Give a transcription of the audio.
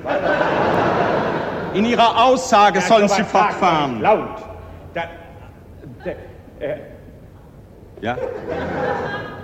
In Ihrer Aussage sollen Sie fortfahren. Laut. Ja?